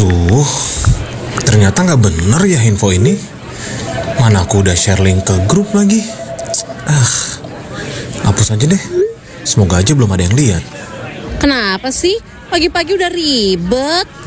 Aduh, ternyata nggak bener ya info ini. Mana aku udah share link ke grup lagi. Hapus aja deh. Semoga aja belum ada yang lihat. Kenapa sih? Pagi-pagi udah ribet.